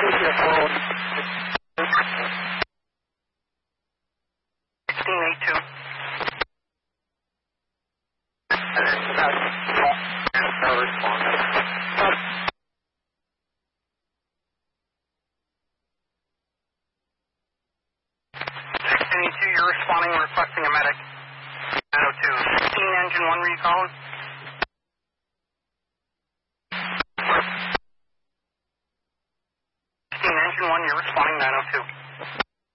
You're responding, requesting a medic. 902. 16 engine 1, were you calling? 16 engine 1, you're responding 902.